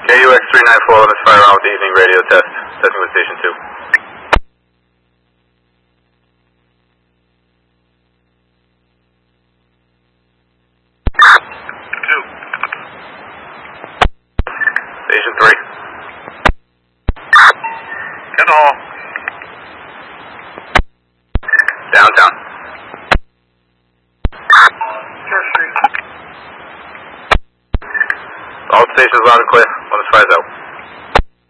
KUX 394, let's fire around with the evening radio test. Testing with Station 2. Station 3. Hello. Downtown. Church Street. All stations loud and clear. Let's fire out.